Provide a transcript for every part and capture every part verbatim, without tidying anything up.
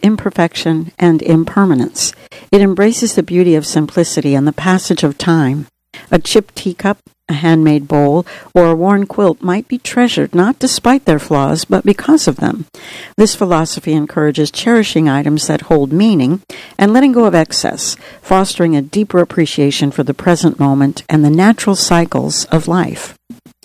imperfection and impermanence. It embraces the beauty of simplicity and the passage of time. A chipped teacup, a handmade bowl, or a worn quilt might be treasured not despite their flaws, but because of them. This philosophy encourages cherishing items that hold meaning and letting go of excess, fostering a deeper appreciation for the present moment and the natural cycles of life.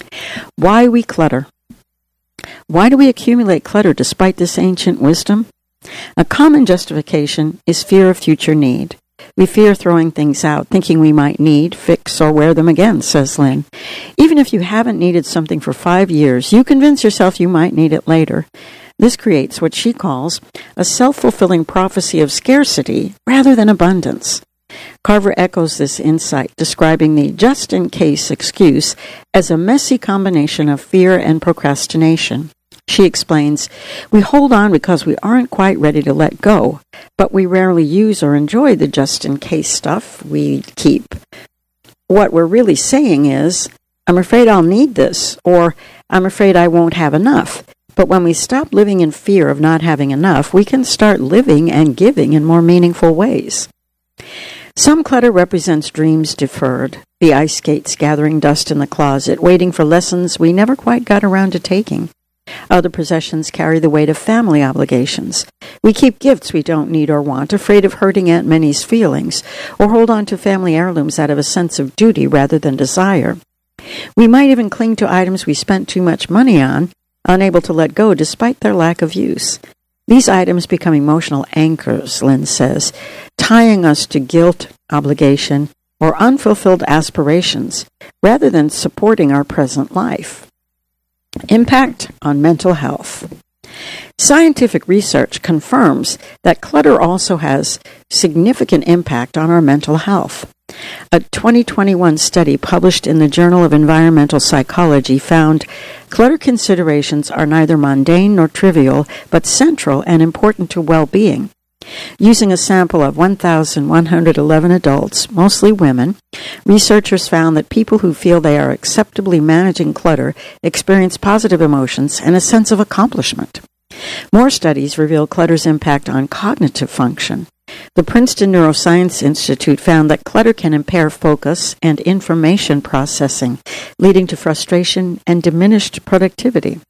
Why we clutter. Why do we accumulate clutter despite this ancient wisdom? A common justification is fear of future need. We fear throwing things out, thinking we might need, fix, or wear them again, says Lynn. Even if you haven't needed something for five years, you convince yourself you might need it later. This creates what she calls a self-fulfilling prophecy of scarcity rather than abundance. Carver echoes this insight, describing the just-in-case excuse as a messy combination of fear and procrastination. She explains, we hold on because we aren't quite ready to let go, but we rarely use or enjoy the just-in-case stuff we keep. What we're really saying is, I'm afraid I'll need this, or I'm afraid I won't have enough. But when we stop living in fear of not having enough, we can start living and giving in more meaningful ways. Some clutter represents dreams deferred, the ice skates gathering dust in the closet, waiting for lessons we never quite got around to taking. Other possessions carry the weight of family obligations. We keep gifts we don't need or want, afraid of hurting Aunt Minnie's feelings, or hold on to family heirlooms out of a sense of duty rather than desire. We might even cling to items we spent too much money on, unable to let go despite their lack of use. These items become emotional anchors, Lynn says, tying us to guilt, obligation, or unfulfilled aspirations, rather than supporting our present life. Impact on mental health. Scientific research confirms that clutter also has significant impact on our mental health. A twenty twenty-one study published in the Journal of Environmental Psychology found clutter considerations are neither mundane nor trivial, but central and important to well-being. Using a sample of one thousand one hundred eleven adults, mostly women, researchers found that people who feel they are acceptably managing clutter experience positive emotions and a sense of accomplishment. More studies reveal clutter's impact on cognitive function. The Princeton Neuroscience Institute found that clutter can impair focus and information processing, leading to frustration and diminished productivity.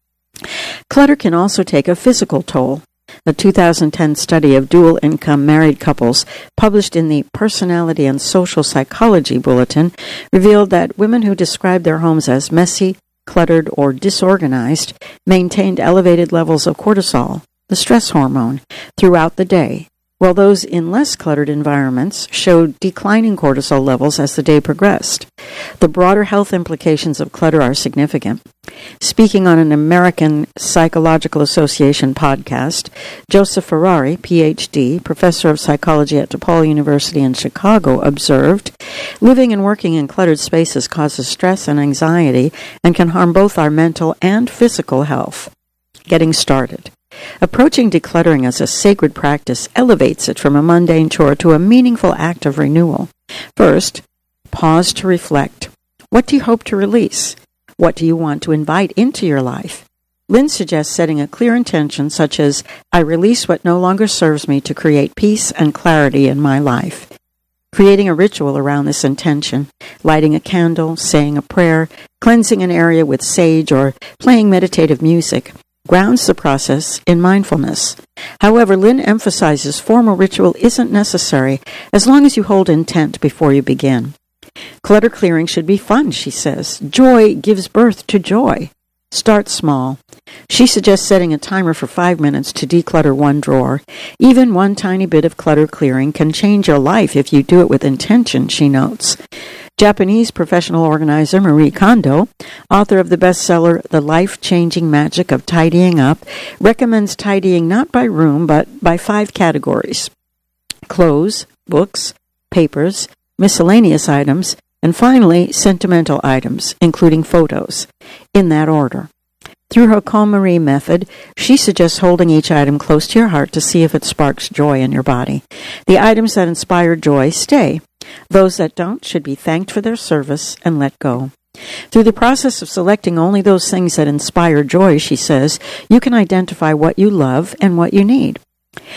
Clutter can also take a physical toll. A two thousand ten study of dual-income married couples published in the Personality and Social Psychology Bulletin revealed that women who described their homes as messy, cluttered, or disorganized maintained elevated levels of cortisol, the stress hormone, throughout the day, while those in less cluttered environments showed declining cortisol levels as the day progressed. The broader health implications of clutter are significant. Speaking on an American Psychological Association podcast, Joseph Ferrari, P H D, professor of psychology at DePaul University in Chicago, observed, living and working in cluttered spaces causes stress and anxiety and can harm both our mental and physical health. Getting started. Approaching decluttering as a sacred practice elevates it from a mundane chore to a meaningful act of renewal. First, pause to reflect. What do you hope to release? What do you want to invite into your life? Lynn suggests setting a clear intention such as, I release what no longer serves me to create peace and clarity in my life. Creating a ritual around this intention, lighting a candle, saying a prayer, cleansing an area with sage, or playing meditative music, grounds the process in mindfulness. However, Lynn emphasizes formal ritual isn't necessary as long as you hold intent before you begin. Clutter clearing should be fun, she says. Joy gives birth to joy. Start small. She suggests setting a timer for five minutes to declutter one drawer. Even one tiny bit of clutter clearing can change your life if you do it with intention, she notes. Japanese professional organizer Marie Kondo, author of the bestseller The Life-Changing Magic of Tidying Up, recommends tidying not by room but by five categories: clothes, books, papers, miscellaneous items, and finally, sentimental items, including photos, in that order. Through her KonMari method, she suggests holding each item close to your heart to see if it sparks joy in your body. The items that inspire joy stay. Those that don't should be thanked for their service and let go. Through the process of selecting only those things that inspire joy, she says, you can identify what you love and what you need.